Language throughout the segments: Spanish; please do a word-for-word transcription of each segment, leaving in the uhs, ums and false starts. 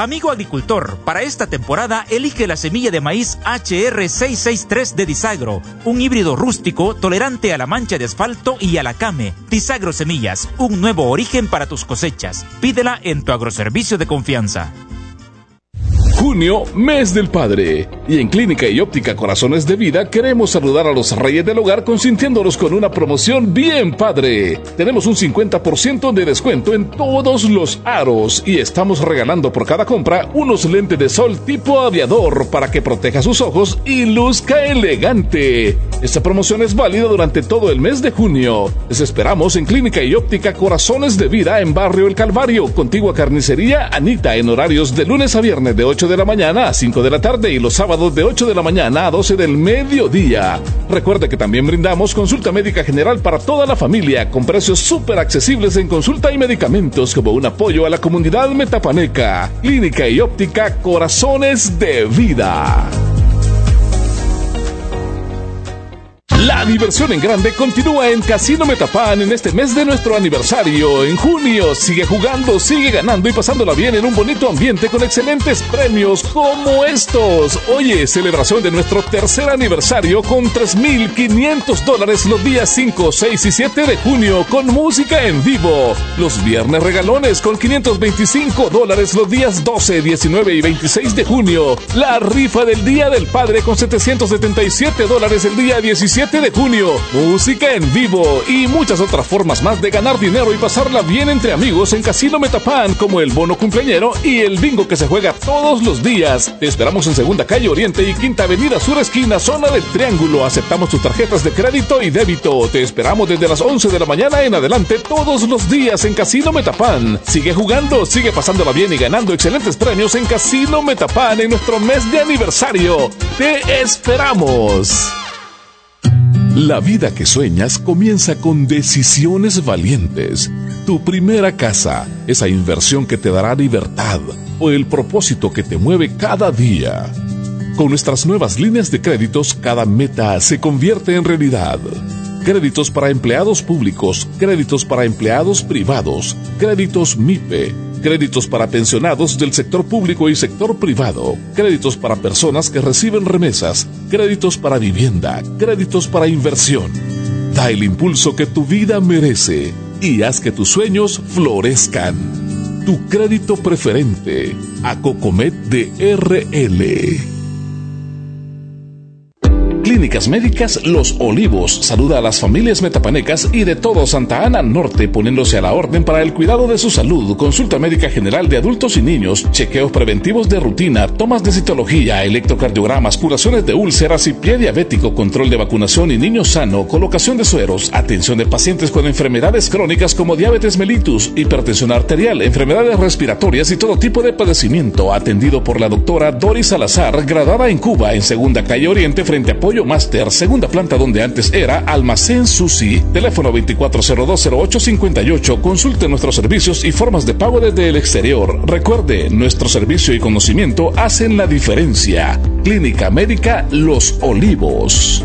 Amigo agricultor, para esta temporada elige la semilla de maíz H R seiscientos sesenta y tres de Disagro, un híbrido rústico tolerante a la mancha de asfalto y a la came. Disagro Semillas, un nuevo origen para tus cosechas. Pídela en tu agroservicio de confianza. Junio, mes del padre. Y en Clínica y Óptica Corazones de Vida queremos saludar a los reyes del hogar consintiéndolos con una promoción bien padre. Tenemos un cincuenta por ciento de descuento en todos los aros y estamos regalando por cada compra unos lentes de sol tipo aviador para que proteja sus ojos y luzca elegante. Esta promoción es válida durante todo el mes de junio. Les esperamos en Clínica y Óptica Corazones de Vida en Barrio El Calvario, contigua Carnicería Anita, en horarios de lunes a viernes de ocho de la mañana a cinco de la tarde y los sábados de ocho de la mañana a doce del mediodía. Recuerde que también brindamos consulta médica general para toda la familia con precios súper accesibles en consulta y medicamentos como un apoyo a la comunidad metapaneca. Clínica y Óptica Corazones de Vida. La diversión en grande continúa en Casino Metapan en este mes de nuestro aniversario. En junio, sigue jugando, sigue ganando y pasándola bien en un bonito ambiente con excelentes premios como estos. Oye, celebración de nuestro tercer aniversario con tres mil quinientos dólares los días cinco, seis y siete de junio con música en vivo. Los viernes regalones con quinientos veinticinco dólares los días doce, diecinueve y veintiséis de junio. La rifa del Día del Padre con setecientos setenta y siete dólares el día diecisiete de junio, música en vivo y muchas otras formas más de ganar dinero y pasarla bien entre amigos en Casino Metapan, como el bono cumpleañero y el bingo que se juega todos los días. Te esperamos en Segunda Calle Oriente y Quinta Avenida Sur Esquina, zona del Triángulo. Aceptamos tus tarjetas de crédito y débito. Te esperamos desde las once de la mañana en adelante todos los días en Casino Metapan. Sigue jugando, sigue pasándola bien y ganando excelentes premios en Casino Metapan en nuestro mes de aniversario. ¡Te esperamos! La vida que sueñas comienza con decisiones valientes. Tu primera casa, esa inversión que te dará libertad, o el propósito que te mueve cada día. Con nuestras nuevas líneas de créditos, cada meta se convierte en realidad. Créditos para empleados públicos, créditos para empleados privados, créditos M I P E, créditos para pensionados del sector público y sector privado, créditos para personas que reciben remesas, créditos para vivienda, créditos para inversión. Da el impulso que tu vida merece y haz que tus sueños florezcan. Tu crédito preferente, Acocomet de R L. Clínicas Médicas Los Olivos saluda a las familias metapanecas y de todo Santa Ana Norte, poniéndose a la orden para el cuidado de su salud, consulta médica general de adultos y niños, chequeos preventivos de rutina, tomas de citología, electrocardiogramas, curaciones de úlceras y pie diabético, control de vacunación y niño sano, colocación de sueros, atención de pacientes con enfermedades crónicas como diabetes mellitus, hipertensión arterial, enfermedades respiratorias y todo tipo de padecimiento, atendido por la doctora Doris Salazar, graduada en Cuba, en Segunda Calle Oriente frente a Pollo Master, segunda planta donde antes era Almacén Susi. Teléfono veinticuatro cero dos cero ocho cincuenta y ocho. Consulte nuestros servicios y formas de pago desde el exterior. Recuerde, nuestro servicio y conocimiento hacen la diferencia. Clínica Médica Los Olivos.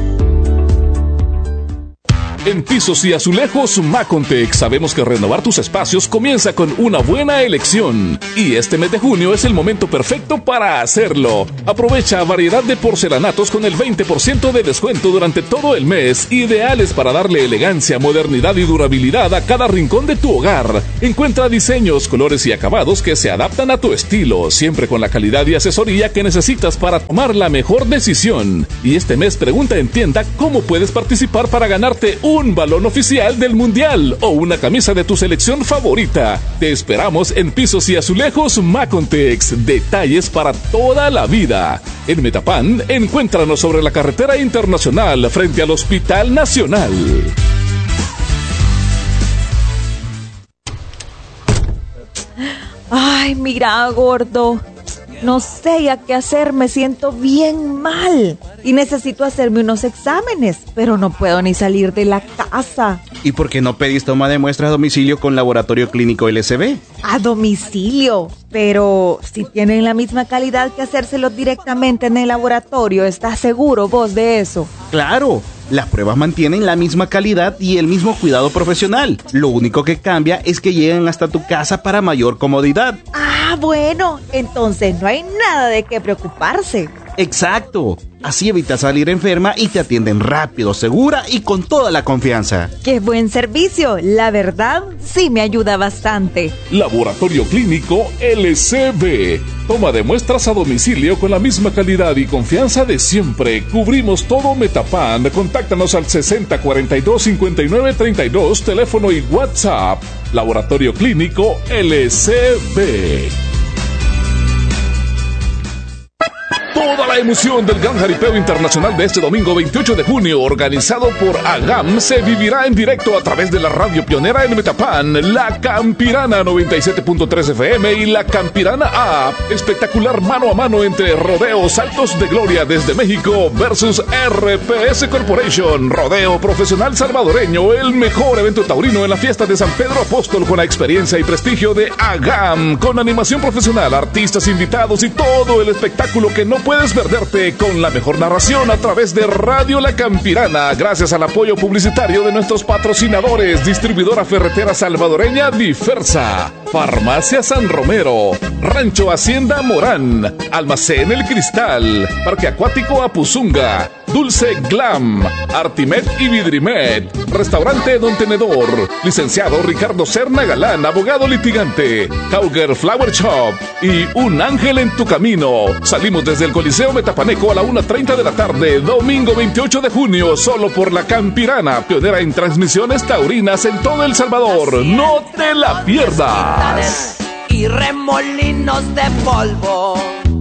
En Pisos y Azulejos Macontec sabemos que renovar tus espacios comienza con una buena elección y este mes de junio es el momento perfecto para hacerlo. Aprovecha variedad de porcelanatos con el veinte por ciento de descuento durante todo el mes, ideales para darle elegancia, modernidad y durabilidad a cada rincón de tu hogar. Encuentra diseños, colores y acabados que se adaptan a tu estilo, siempre con la calidad y asesoría que necesitas para tomar la mejor decisión. Y este mes pregunta en tienda cómo puedes participar para ganarte un un balón oficial del Mundial o una camisa de tu selección favorita. Te esperamos en Pisos y Azulejos Macontex. Detalles para toda la vida. En Metapan, encuéntranos sobre la carretera internacional frente al Hospital Nacional. Ay, mira, gordo. No sé ya qué hacer, me siento bien mal y necesito hacerme unos exámenes, pero no puedo ni salir de la casa. ¿Y por qué no pedís toma de muestra a domicilio con Laboratorio Clínico L S B? A domicilio, pero si tienen la misma calidad que hacérselos directamente en el laboratorio, ¿estás seguro vos de eso? ¡Claro! Las pruebas mantienen la misma calidad y el mismo cuidado profesional. Lo único que cambia es que llegan hasta tu casa para mayor comodidad. ¡Ah! Ah, bueno, entonces no hay nada de qué preocuparse. Exacto. Así evitas salir enferma y te atienden rápido, segura y con toda la confianza. ¡Qué buen servicio! La verdad, sí me ayuda bastante. Laboratorio Clínico L C B. Toma de muestras a domicilio con la misma calidad y confianza de siempre. Cubrimos todo Metapan. Contáctanos al sesenta cuarenta y dos cincuenta y nueve treinta y dos, teléfono y WhatsApp. Laboratorio Clínico L C B. Toda la emoción del Gran Jaripeo Internacional de este domingo veintiocho de junio, organizado por AGAM, se vivirá en directo a través de la radio pionera en Metapan, La Campirana noventa y siete punto tres F M y La Campirana App. Espectacular mano a mano entre Rodeo Saltos de Gloria desde México versus R P S Corporation. Rodeo Profesional Salvadoreño, el mejor evento taurino en la fiesta de San Pedro Apóstol con la experiencia y prestigio de AGAM, con animación profesional, artistas invitados y todo el espectáculo que no puedes perderte, con la mejor narración a través de Radio La Campirana, gracias al apoyo publicitario de nuestros patrocinadores: Distribuidora Ferretera Salvadoreña Diversa, Farmacia San Romero, Rancho Hacienda Morán, Almacén El Cristal, Parque Acuático Apuzunga, Dulce Glam, Artimed y Vidrimed, Restaurante Don Tenedor, Licenciado Ricardo Serna Galán, abogado litigante, Cauger Flower Shop y Un Ángel en tu Camino. Salimos desde el Coliseo Metapaneco a la una treinta de la tarde, domingo veintiocho de junio, solo por La Campirana, pionera en transmisiones taurinas en todo El Salvador. ¡No te la pierdas! Y remolinos de polvo.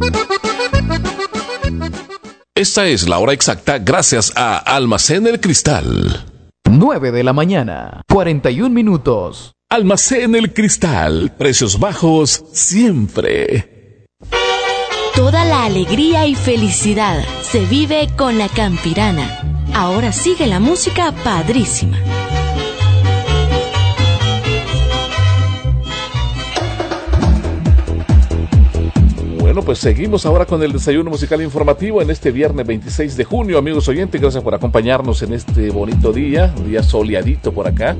Esta es la hora exacta gracias a Almacén El Cristal. nueve de la mañana, cuarenta y un minutos. Almacén El Cristal, precios bajos siempre. Toda la alegría y felicidad se vive con La Campirana. Ahora sigue la música padrísima. Bueno, pues seguimos ahora con el desayuno musical informativo en este viernes veintiséis de junio. Amigos oyentes, gracias por acompañarnos en este bonito día, un día soleadito por acá.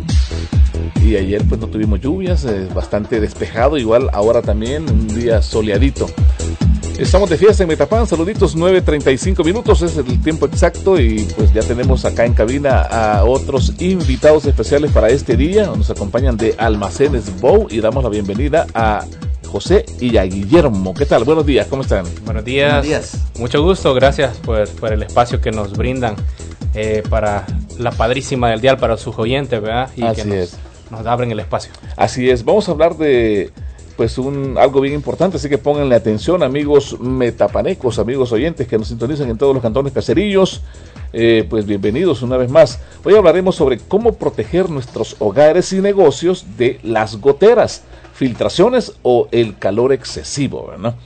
Y ayer pues no tuvimos lluvias, eh, bastante despejado, igual ahora también un día soleadito. Estamos de fiesta en Metapan, saluditos, nueve treinta y cinco minutos es el tiempo exacto y pues ya tenemos acá en cabina a otros invitados especiales para este día. Nos acompañan de Almacenes Bow y damos la bienvenida a José y a Guillermo. ¿Qué tal? Buenos días, ¿cómo están? Buenos días, Buenos días. Mucho gusto, gracias por, por el espacio que nos brindan eh, para la padrísima del dial, para sus oyentes, ¿verdad? Y Así que nos, es. nos abren el espacio. Así es, vamos a hablar de pues un algo bien importante, así que pónganle atención, amigos metapanecos, amigos oyentes que nos sintonizan en todos los cantones caserillos, eh, pues bienvenidos una vez más. Hoy hablaremos sobre cómo proteger nuestros hogares y negocios de las goteras, filtraciones o el calor excesivo, ¿verdad?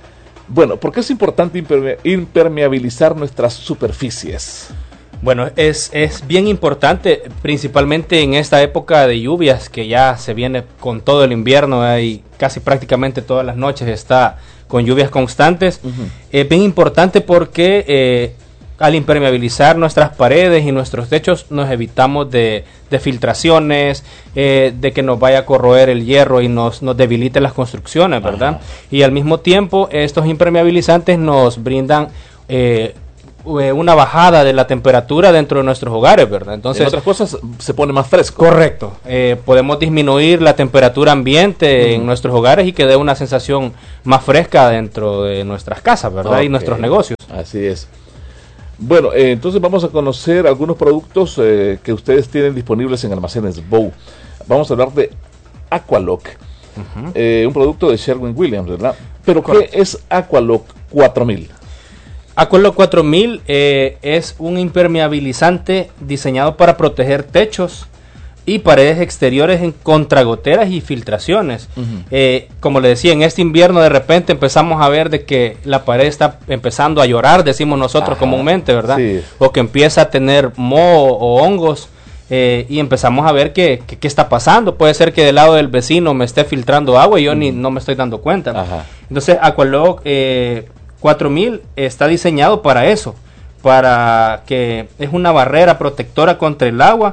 Bueno, ¿por qué es importante imperme- impermeabilizar nuestras superficies? Bueno, es, es bien importante, principalmente en esta época de lluvias que ya se viene con todo el invierno, ¿eh? Y casi prácticamente todas las noches está con lluvias constantes. Uh-huh. Es bien importante porque eh, al impermeabilizar nuestras paredes y nuestros techos nos evitamos de, de filtraciones, eh, de que nos vaya a corroer el hierro y nos, nos debilite las construcciones, ¿verdad? Uh-huh. Y al mismo tiempo estos impermeabilizantes nos brindan Eh, una bajada de la temperatura dentro de nuestros hogares, ¿verdad? Entonces, en otras cosas se pone más fresco. Correcto. Eh, podemos disminuir la temperatura ambiente uh-huh. en nuestros hogares y que dé una sensación más fresca dentro de nuestras casas, ¿verdad? Okay. Y nuestros negocios. Así es. Bueno, eh, entonces vamos a conocer algunos productos eh, que ustedes tienen disponibles en Almacenes Bow. Vamos a hablar de Aqualock, uh-huh. eh, un producto de Sherwin-Williams, ¿verdad? Pero Correcto. ¿Qué es Aqualock cuatro mil? Aqualock cuatro mil eh, es un impermeabilizante diseñado para proteger techos y paredes exteriores en contragoteras y filtraciones. Uh-huh. Eh, como le decía, en este invierno de repente empezamos a ver de que la pared está empezando a llorar, decimos nosotros Ajá. comúnmente, ¿verdad? Sí. O que empieza a tener moho o hongos. Eh, y empezamos a ver que, que, qué está pasando. Puede ser que del lado del vecino me esté filtrando agua y yo uh-huh. ni no me estoy dando cuenta. Ajá. Entonces Aqualock eh, cuatro mil está diseñado para eso, para que es una barrera protectora contra el agua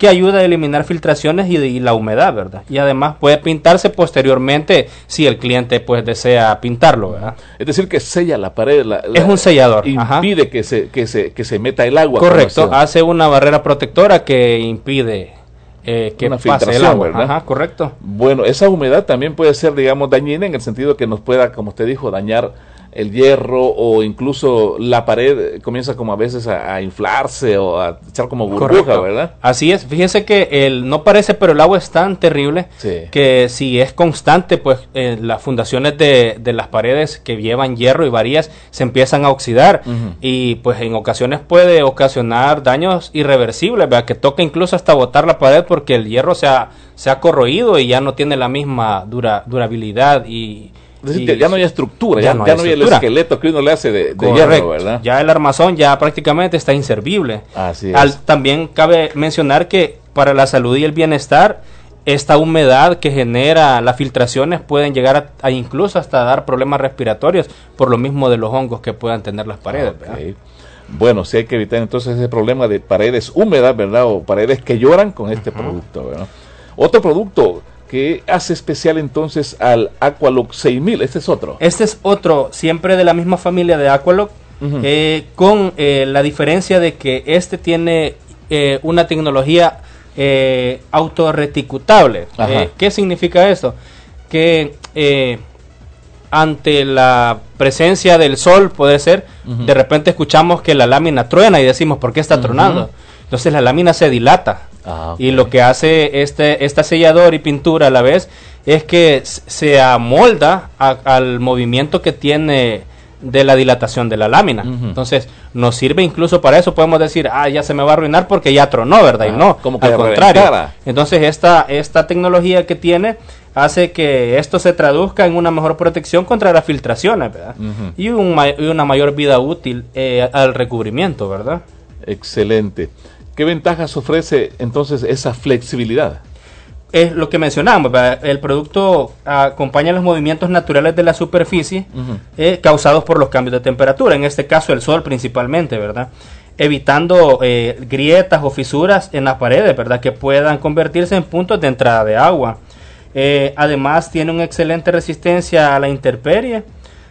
que ayuda a eliminar filtraciones y, y la humedad, ¿verdad? Y además puede pintarse posteriormente si el cliente pues desea pintarlo, ¿verdad? Es decir, que sella la pared. La, la, es un sellador. Impide que se, que, se, que se meta el agua. Correcto, hace una barrera protectora que impide eh, que una pase el agua, ¿verdad? Ajá, correcto. Bueno, esa humedad también puede ser, digamos, dañina en el sentido que nos pueda, como usted dijo, dañar el hierro, o incluso la pared comienza como a veces a, a inflarse o a echar como burbuja. Correcto. ¿Verdad? Así es. Fíjese que el no parece, pero el agua es tan terrible, sí, que si es constante, pues eh, las fundaciones de, de las paredes que llevan hierro y varillas se empiezan a oxidar, uh-huh, y pues en ocasiones puede ocasionar daños irreversibles, ¿verdad? Que toca incluso hasta botar la pared porque el hierro se ha, se ha corroído y ya no tiene la misma dura, durabilidad y Es decir, que ya no hay estructura, ya, ya no hay, ya no hay el esqueleto que uno le hace de, de hierro, ¿verdad? Ya el armazón ya prácticamente está inservible. Así es. Al, también cabe mencionar que para la salud y el bienestar, esta humedad que genera las filtraciones pueden llegar a, a incluso hasta dar problemas respiratorios por lo mismo de los hongos que puedan tener las paredes, ¿verdad? Okay. Bueno, sí hay que evitar entonces ese problema de paredes húmedas, ¿verdad? O paredes que lloran con este, uh-huh, producto, ¿verdad? Otro producto que hace especial entonces al Aqualock seis mil, este es otro. Este es otro, siempre de la misma familia de Aqualock, uh-huh, eh, con eh, la diferencia de que este tiene eh, una tecnología eh, autorreticutable. Eh, ¿Qué significa esto? Que eh, ante la presencia del sol, puede ser, uh-huh, de repente escuchamos que la lámina truena y decimos, ¿por qué está, uh-huh, tronando? Entonces la lámina se dilata. Ah, okay. Y lo que hace este, esta sellador y pintura a la vez es que se amolda a, al movimiento que tiene de la dilatación de la lámina. Uh-huh. Entonces nos sirve incluso para eso. Podemos decir, ah, ya se me va a arruinar porque ya tronó, ¿verdad? Ah, y no, como que al contrario. Revencara. Entonces esta, esta tecnología que tiene hace que esto se traduzca en una mejor protección contra las filtraciones, ¿verdad? Uh-huh. Y, un, y una mayor vida útil eh, al recubrimiento, ¿verdad? Excelente. ¿Qué ventajas ofrece entonces esa flexibilidad? Es lo que mencionamos, ¿verdad? El producto acompaña los movimientos naturales de la superficie, uh-huh, eh, causados por los cambios de temperatura, en este caso el sol principalmente, ¿verdad? Evitando eh, grietas o fisuras en las paredes, ¿verdad? Que puedan convertirse en puntos de entrada de agua. Eh, además tiene una excelente resistencia a la intemperie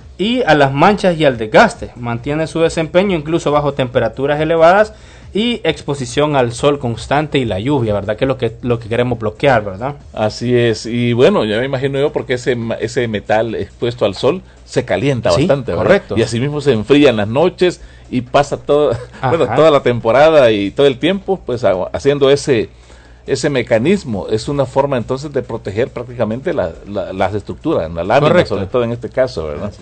y a las manchas y al desgaste. Mantiene su desempeño incluso bajo temperaturas elevadas y exposición al sol constante y la lluvia, ¿verdad? Que es lo que lo que queremos bloquear, ¿verdad? Así es. Y bueno, ya me imagino yo porque ese ese metal expuesto al sol se calienta, sí, bastante, ¿verdad? Correcto. Y así mismo se enfría en las noches y pasa todo, bueno, toda la temporada y todo el tiempo, pues haciendo ese ese mecanismo. Es una forma entonces de proteger prácticamente la, la, las estructuras, la lámina, correcto, sobre todo en este caso, ¿verdad?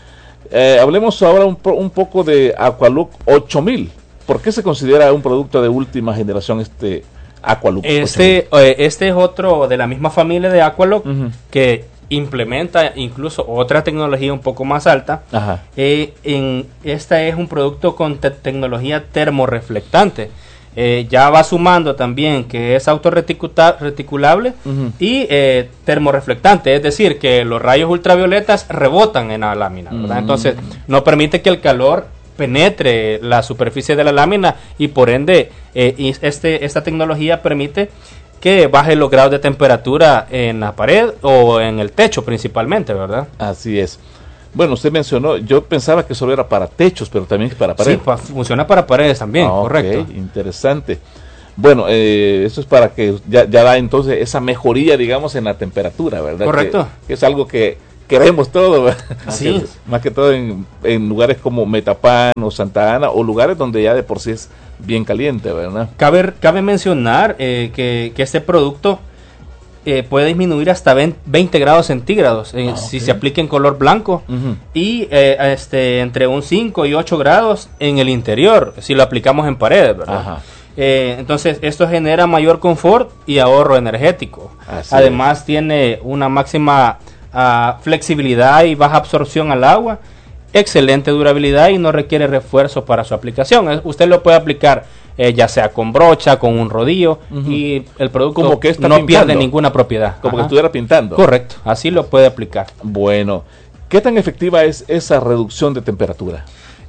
Eh, hablemos ahora un, un poco de Aqualock ocho mil. ¿Por qué se considera un producto de última generación este Aqualock? Este, eh, este es otro de la misma familia de Aqualock, uh-huh, que implementa incluso otra tecnología un poco más alta. Ajá. Eh, en, esta es un producto con te- tecnología termorreflectante. Eh, ya va sumando también que es autorreticulable, uh-huh, y eh, termorreflectante, es decir, que los rayos ultravioletas rebotan en la lámina, ¿verdad? Uh-huh. Entonces no permite que el calor penetre la superficie de la lámina y por ende eh, y este, esta tecnología permite que baje los grados de temperatura en la pared o en el techo principalmente, ¿verdad? Así es. Bueno, usted mencionó, yo pensaba que solo era para techos, pero también es para paredes. Sí, pa, funciona para paredes también, ah, correcto. Okay, interesante. Bueno, eh, eso es para que ya, ya da entonces esa mejoría, digamos, en la temperatura, ¿verdad? Correcto. Que, que es algo que queremos todo, ¿verdad? Sí. Más que todo en, en lugares como Metapán o Santa Ana, o lugares donde ya de por sí es bien caliente, ¿verdad? Cabe, cabe mencionar eh, que, que este producto eh, puede disminuir hasta veinte grados centígrados eh, ah, okay, si se aplica en color blanco, uh-huh, y eh, este entre un cinco y ocho grados en el interior si lo aplicamos en paredes, ¿verdad? Ajá. Eh, entonces esto genera mayor confort y ahorro energético. Así Además es. Tiene una máxima uh, flexibilidad y baja absorción al agua, excelente durabilidad y no requiere refuerzo para su aplicación. Es, usted lo puede aplicar eh, ya sea con brocha, con un rodillo, uh-huh, y el producto como que no pintando, pierde ninguna propiedad. Como Ajá. que estuviera pintando. Correcto, así lo puede aplicar. Bueno, ¿qué tan efectiva es esa reducción de temperatura?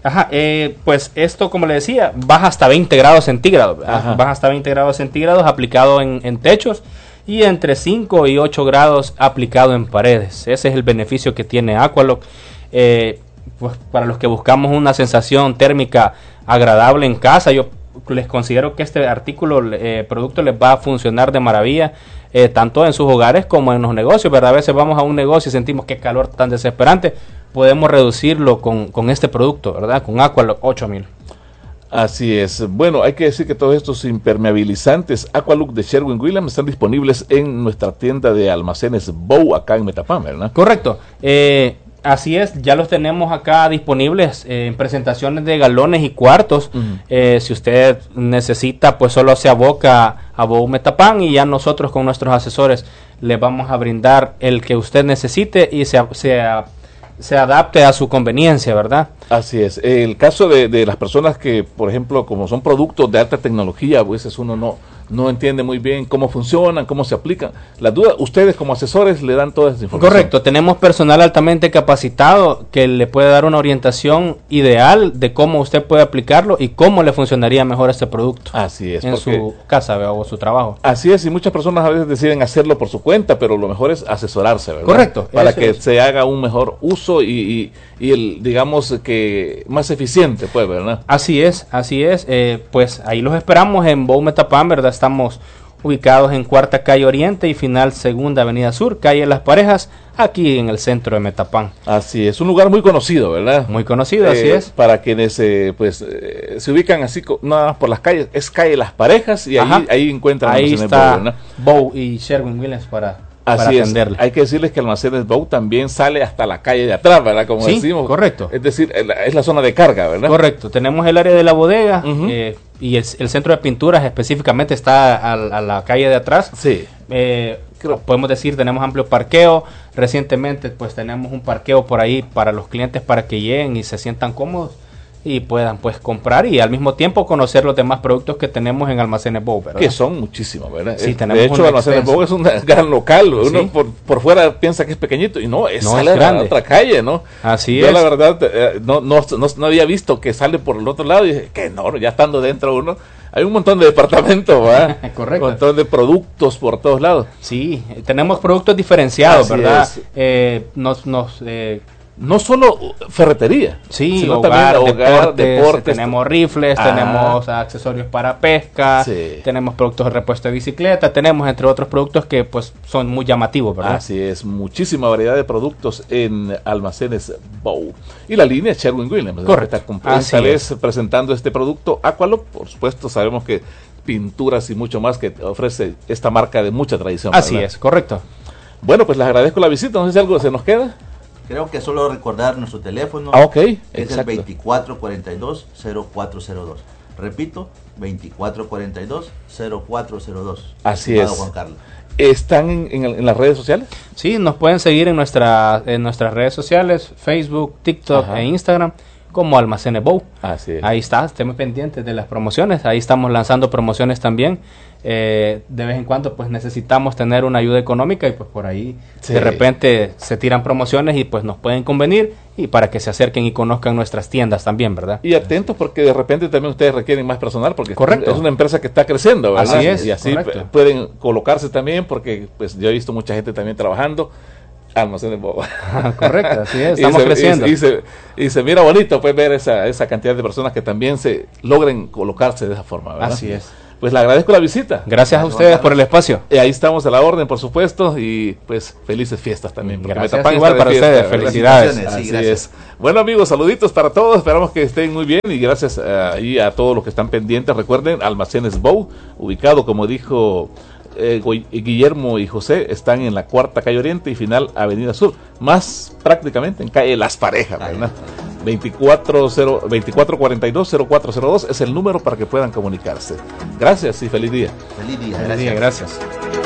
Ajá, eh, pues esto, como le decía, baja hasta veinte grados centígrados, baja hasta veinte grados centígrados aplicado en, en techos y entre cinco y ocho grados aplicado en paredes. Ese es el beneficio que tiene Aqualock. Eh, pues para los que buscamos una sensación térmica agradable en casa, yo les considero que este artículo, eh, producto les va a funcionar de maravilla, eh, tanto en sus hogares como en los negocios, ¿verdad? A veces vamos a un negocio y sentimos qué calor tan desesperante. Podemos reducirlo con, con este producto, ¿verdad? Con Aqualock ocho mil. Así es. Bueno, hay que decir que todos estos impermeabilizantes Aqualock de Sherwin-Williams están disponibles en nuestra tienda de almacenes Bow acá en Metapán, ¿verdad? Correcto. Eh, así es, ya los tenemos acá disponibles eh, en presentaciones de galones y cuartos. Uh-huh. Eh, si usted necesita, pues solo se aboca a Bow Metapán y ya nosotros con nuestros asesores le vamos a brindar el que usted necesite y se, se se adapte a su conveniencia, ¿verdad? Así es. El caso de, de las personas que, por ejemplo, como son productos de alta tecnología, a veces uno no, no entiende muy bien cómo funcionan, cómo se aplican. Las dudas, ustedes como asesores le dan toda esa información. Correcto, tenemos personal altamente capacitado que le puede dar una orientación ideal de cómo usted puede aplicarlo y cómo le funcionaría mejor este producto. Así es. En su casa o su trabajo. Así es, y muchas personas a veces deciden hacerlo por su cuenta, pero lo mejor es asesorarse, ¿verdad? Correcto. Para que es. se haga un mejor uso y, y, y el, digamos, que más eficiente, pues, ¿verdad? Así es, así es. Eh, pues ahí los esperamos en Bow Metapán, ¿verdad? Estamos ubicados en Cuarta Calle Oriente y Final Segunda Avenida Sur, Calle Las Parejas, aquí en el centro de Metapán. Así es, un lugar muy conocido, ¿verdad? Muy conocido, eh, así es. Para quienes eh, pues eh, se ubican así, nada más por las calles, es Calle Las Parejas y ahí, ahí encuentran ahí está Bow, Bow y Sherwin-Williams para... Así es, hay que decirles que Almacenes Bow también sale hasta la calle de atrás, ¿verdad? Como sí, decimos. Correcto. Es decir, es la zona de carga, ¿verdad? Correcto, tenemos el área de la bodega uh-huh. eh, y el, el centro de pinturas específicamente está a, a la calle de atrás. Sí. Eh, podemos decir, tenemos amplio parqueo. Recientemente, pues tenemos un parqueo por ahí para los clientes para que lleguen y se sientan cómodos y puedan pues comprar y al mismo tiempo conocer los demás productos que tenemos en Almacenes Bow, ¿verdad? Que son muchísimos, ¿verdad? Sí, es, tenemos de hecho, Almacenes Bow es un gran local. Uno ¿sí? por, por fuera piensa que es pequeñito y no, es, no, sale es grande. A la otra calle, ¿no? Así Yo es. la verdad eh, no, no, no, no había visto que sale por el otro lado y dije, que no, ya estando dentro uno, hay un montón de departamentos, ¿verdad? Correcto. Un montón de productos por todos lados. Sí, tenemos productos diferenciados, Así ¿verdad? Es. Eh, nos... nos eh, no solo ferretería, sí, sino hogar, también hogar, deportes, deportes, tenemos rifles, ah, tenemos accesorios para pesca, sí. tenemos productos de repuesto de bicicleta, tenemos entre otros productos que pues son muy llamativos, ¿verdad? Así es, muchísima variedad de productos en Almacenes Bow. Y la línea Sherwin-Williams, correcto, está esta vez presentando este producto Aqualock. Por supuesto, sabemos que pinturas y mucho más que ofrece esta marca de mucha tradición. Así ¿verdad? Es, correcto. Bueno, pues les agradezco la visita, no sé si algo se nos queda. Creo que solo recordar nuestro teléfono. Ah, ok. Es exacto. el veinticuatro cuarenta y dos cero cuatro cero dos. Repito, veinticuatro cuarenta y dos cero cuatro cero dos. Así es. Juan Carlos. ¿Están en, en, en las redes sociales? Sí, nos pueden seguir en, nuestra, en nuestras redes sociales, Facebook, TikTok Ajá. e Instagram, como Almacenes Bow. Así es. Ahí está, estemos pendientes de las promociones, ahí estamos lanzando promociones también. Eh, de vez en cuando pues necesitamos tener una ayuda económica y pues por ahí sí. de repente se tiran promociones y pues nos pueden convenir y para que se acerquen y conozcan nuestras tiendas también, ¿verdad? Y atentos porque de repente también ustedes requieren más personal porque correcto. Es una empresa que está creciendo, ¿verdad? Así es, y así correcto. pueden colocarse también porque pues yo he visto mucha gente también trabajando. Almacenes Bow. Correcto, así es, estamos y se, creciendo. Y, y, se, y se mira bonito pues ver esa, esa cantidad de personas que también se logren colocarse de esa forma, ¿verdad? Así es. Pues le agradezco la visita. Gracias a ustedes por el espacio. Y ahí estamos a la orden, por supuesto, y pues felices fiestas también. Gracias igual para fiesta, ustedes, felicidades. Así sí, gracias. es. Bueno amigos, saluditos para todos, esperamos que estén muy bien y gracias uh, ahí a todos los que están pendientes. Recuerden, Almacenes Bow, ubicado como dijo eh, Guillermo y José, están en la Cuarta Calle Oriente y Final Avenida Sur, más prácticamente en calle Las Parejas, ¿verdad? veinticuatro cuarenta y dos cero cuatro cero dos es el número para que puedan comunicarse. Gracias y feliz día. Feliz día, feliz gracias. día, gracias.